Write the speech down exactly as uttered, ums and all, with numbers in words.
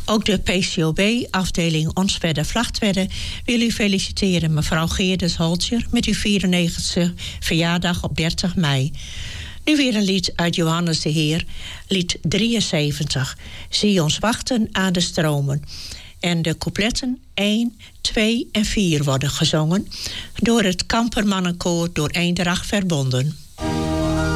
Ook de P C O B-afdeling Onstwedde-Vlachtwedde wil u feliciteren, mevrouw Geerdes Holtjer, met uw vierennegentigste verjaardag op dertig mei. Nu weer een lied uit Johannes de Heer, lied drieënzeventig. Zie ons wachten aan de stromen. En de coupletten één, twee en vier worden gezongen door het Kampermannenkoor door Eendracht verbonden.